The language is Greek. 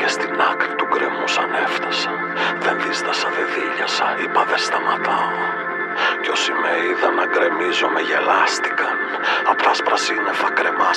Και στην άκρη του γκρεμού σαν έφτασα. Δεν δίστασα, δεν δίλιασα, είπα δεν σταματάω. Κι όσοι με είδαν να γκρεμίζω με γελάστηκαν. Απ' τα σπρασίνεφα κρεμά